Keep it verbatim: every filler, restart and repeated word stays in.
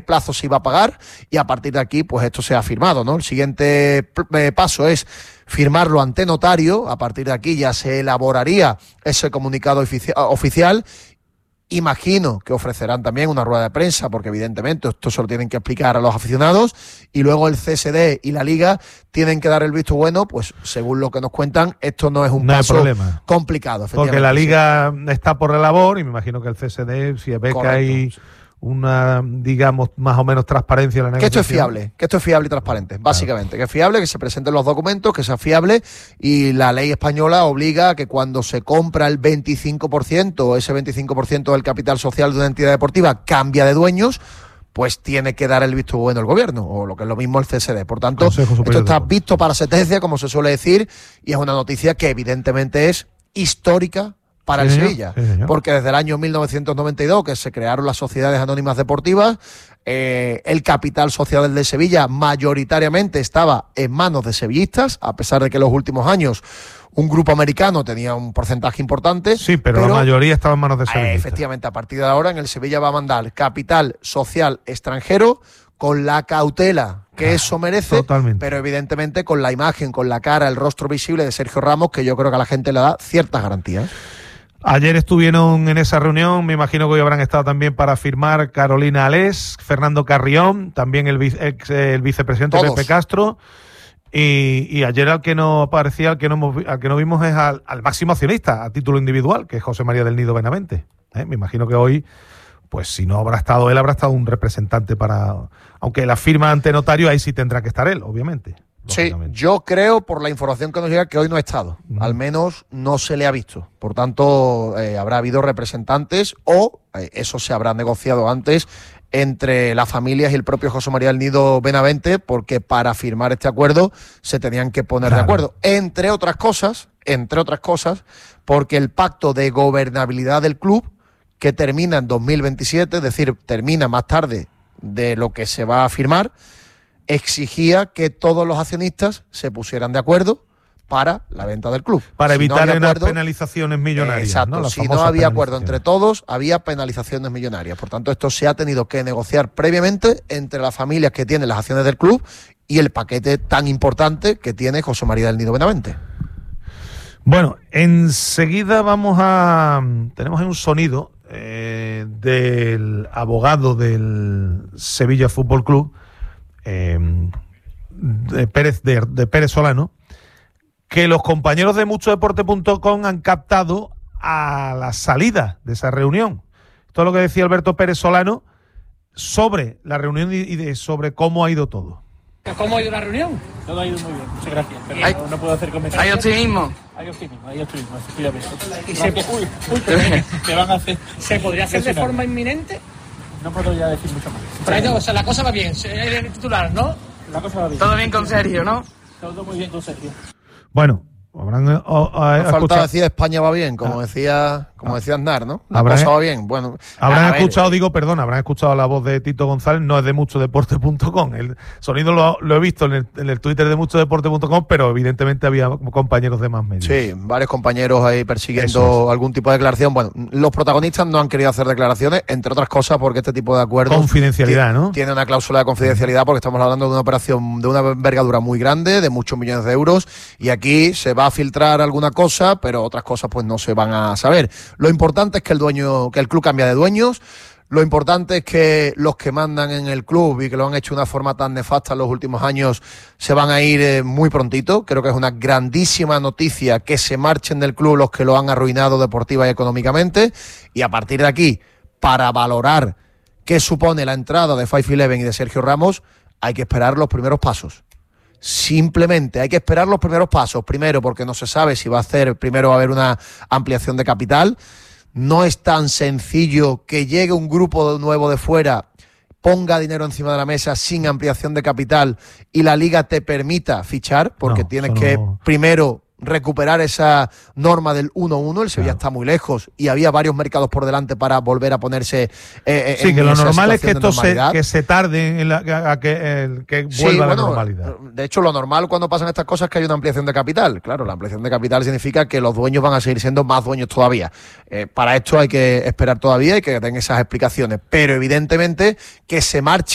plazo se iba a pagar, y a partir de aquí, pues esto se ha firmado, ¿no? El siguiente eh, paso es firmarlo ante notario. A partir de aquí ya se elaboraría ese comunicado ofici- oficial. Imagino que ofrecerán también una rueda de prensa, porque evidentemente esto se lo tienen que explicar a los aficionados, y luego el C S D y la Liga tienen que dar el visto bueno. Pues según lo que nos cuentan, esto no es un no paso problema. complicado. Porque la Liga sí. está por la labor, y me imagino que el C S D, si ve Correcto. que hay una, digamos, más o menos transparencia en la negociación. Que esto es fiable, que esto es fiable y transparente, básicamente. Claro. Que es fiable, que se presenten los documentos, que sea fiable, y la ley española obliga a que cuando se compra el veinticinco por ciento o ese veinticinco por ciento del capital social de una entidad deportiva cambia de dueños, pues tiene que dar el visto bueno el gobierno, o lo que es lo mismo el C S D. Por tanto, esto está visto para sentencia, como se suele decir, y es una noticia que evidentemente es histórica para sí, el señor. Sevilla, sí, porque desde el año mil novecientos noventa y dos, que se crearon las sociedades anónimas deportivas, eh, el capital social de Sevilla mayoritariamente estaba en manos de sevillistas, a pesar de que en los últimos años un grupo americano tenía un porcentaje importante. Sí, pero, pero la mayoría estaba en manos de sevillistas. Eh, efectivamente, a partir de ahora en el Sevilla va a mandar capital social extranjero, con la cautela que eso merece, Totalmente. pero evidentemente con la imagen, con la cara, el rostro visible de Sergio Ramos, que yo creo que a la gente le da ciertas garantías. Ayer estuvieron en esa reunión, me imagino que hoy habrán estado también para firmar Carolina Alés, Fernando Carrión, también el, vice, ex, el vicepresidente Todos. Pepe Castro, y, y ayer al que no parecía, al que no, al que no vimos es al, al máximo accionista a título individual, que es José María del Nido Benavente. ¿Eh? Me imagino que hoy, pues si no habrá estado él, habrá estado un representante para... Aunque la firma ante notario, ahí sí tendrá que estar él, obviamente. Sí, yo creo, por la información que nos llega, que hoy no ha estado. Uh-huh. Al menos no se le ha visto. Por tanto, eh, habrá habido representantes, o eh, eso se habrá negociado antes entre las familias y el propio José María del Nido Benavente, porque para firmar este acuerdo se tenían que poner claro. de acuerdo. Entre otras cosas, entre otras cosas, porque el pacto de gobernabilidad del club, que termina en dos mil veintisiete, es decir, termina más tarde de lo que se va a firmar, exigía que todos los accionistas se pusieran de acuerdo para la venta del club. Para si evitar no unas acuerdo, penalizaciones millonarias. Exacto, ¿no? si no había acuerdo entre todos, había penalizaciones millonarias. Por tanto, esto se ha tenido que negociar previamente entre las familias que tienen las acciones del club y el paquete tan importante que tiene José María del Nido Benavente. Bueno, enseguida vamos a... Tenemos ahí un sonido eh, del abogado del Sevilla Fútbol Club, Eh, de Pérez de, de Pérez Solano, que los compañeros de mucho deporte punto com han captado a la salida de esa reunión. Esto es lo que decía Alberto Pérez Solano sobre la reunión y de, sobre cómo ha ido todo. ¿Cómo ha ido la reunión? Todo ha ido muy bien, muchas gracias. Pero hay, no, no puedo hacer comentarios. ¿Hay optimismo? Hay optimismo, hay optimismo, efectivamente. ¿Y se, uy, uy, ¿qué van a hacer? ¿Se podría hacer de forma inminente? No puedo ya decir mucho más. Pero no, o sea, la cosa va bien, es el titular, ¿no? La cosa va bien. Todo bien con Sergio, ¿no? Todo muy bien con Sergio. Bueno, habrán o, o, no falta decir España va bien, como ah. decía como ah. decía Aznar, ¿no? La cosa va bien. Bueno, habrán escuchado, ver. digo, perdón, habrán escuchado la voz de Tito González, no es de mucho deporte punto com. El sonido lo, lo he visto en el, en el Twitter de mucho deporte punto com, pero evidentemente había compañeros de más medios. Sí, varios compañeros ahí persiguiendo algún tipo de declaración. Bueno, los protagonistas no han querido hacer declaraciones, entre otras cosas porque este tipo de acuerdos... Confidencialidad, tiene, ¿no? Tiene una cláusula de confidencialidad porque estamos hablando de una operación de una envergadura muy grande, de muchos millones de euros, y aquí se va a filtrar alguna cosa, pero otras cosas pues no se van a saber. Lo importante es que el dueño, que el club cambia de dueños. Lo importante es que los que mandan en el club y que lo han hecho de una forma tan nefasta en los últimos años se van a ir eh, muy prontito. Creo que es una grandísima noticia que se marchen del club los que lo han arruinado deportiva y económicamente. Y a partir de aquí, para valorar qué supone la entrada de Five Eleven y de Sergio Ramos, hay que esperar los primeros pasos. Simplemente hay que esperar los primeros pasos. Primero, porque no se sabe si va a hacer, primero va a haber una ampliación de capital. No es tan sencillo que llegue un grupo nuevo de fuera, ponga dinero encima de la mesa sin ampliación de capital y la Liga te permita fichar, porque no, tienes que no... primero recuperar esa norma del uno uno. El Sevilla claro. está muy lejos y había varios mercados por delante para volver a ponerse eh, sí, en que lo normal es que esto se, que se tarde en la, a que, el, que vuelva sí, a la bueno, normalidad. De hecho, lo normal cuando pasan estas cosas es que hay una ampliación de capital. Claro, la ampliación de capital significa que los dueños van a seguir siendo más dueños todavía. Eh, para esto hay que esperar todavía y que den esas explicaciones. Pero evidentemente que se marche